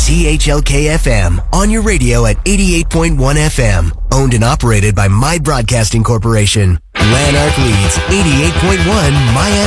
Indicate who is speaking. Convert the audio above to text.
Speaker 1: CHLK-FM, on your radio at 88.1 FM. Owned and operated by My Broadcasting Corporation. Lanark leads 88.1 My